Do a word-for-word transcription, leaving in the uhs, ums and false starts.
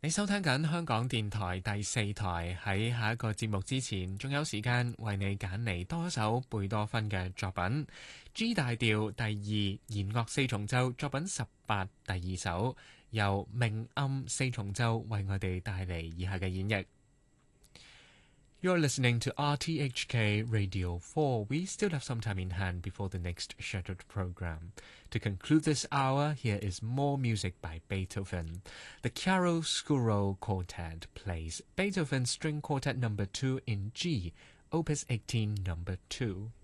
你收聽緊香港電台第四台，喺下一個節目之前，仲有時間為你揀嚟多首貝多芬嘅作品。G 大調第二弦樂四重奏作品十八第二首，由明暗四重奏為我哋帶嚟以下嘅演繹。You're listening to R T H K Radio four. We still have some time in hand before the next scheduled program. To conclude this hour, here is more music by Beethoven. The Chiaroscuro Quartet plays Beethoven's String Quartet number two in G, Opus eighteen number two.